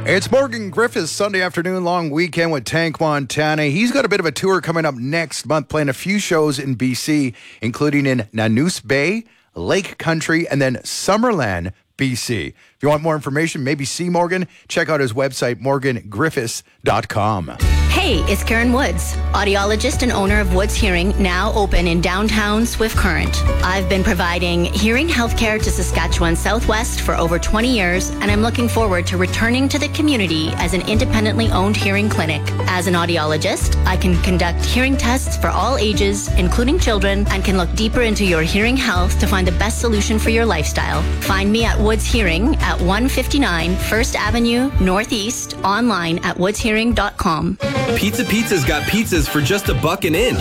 It's Morgan Griffith's Sunday afternoon long weekend with Tank Montana. He's got a bit of a tour coming up next month, playing a few shows in BC, including in Nanoose Bay, Lake Country, and then Summerland, BC. If you want more information, maybe see Morgan, check out his website, morgangriffiths.com. Hey, it's Karen Woods, audiologist and owner of Woods Hearing, now open in downtown Swift Current. I've been providing hearing healthcare to Saskatchewan Southwest for over 20 years, and I'm looking forward to returning to the community as an independently owned hearing clinic. As an audiologist, I can conduct hearing tests for all ages, including children, and can look deeper into your hearing health to find the best solution for your lifestyle. Find me at Woods Hearing at 159 First Avenue Northeast, online at woodshearing.com. Pizza Pizza's got pizzas for just $1 an inch.